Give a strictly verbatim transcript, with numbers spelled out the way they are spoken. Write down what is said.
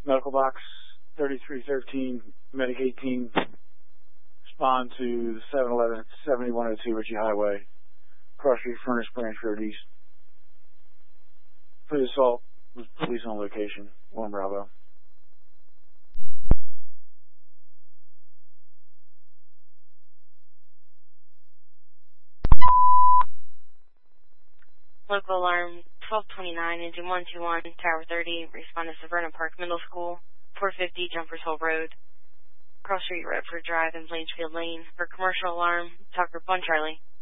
Medical box thirty-three thirteen, Medic eighteen, respond to the seven eleven at seventy-one oh two Ritchie Highway, Cross Street, Furnace Branch Road East. For the assault, was police on location, one Bravo. Local alarm twelve twenty-nine, engine one two one, Tower thirty, respond to Severna Park Middle School, four fifty Jumpers Hole Road, Cross Street, Redford Drive, and Blanchfield Lane. For commercial alarm, Tucker one Charlie.